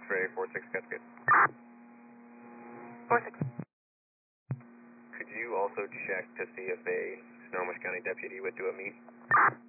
X-ray 46, that's good. 46. Could you also check to see if a Snohomish County deputy would do a meet?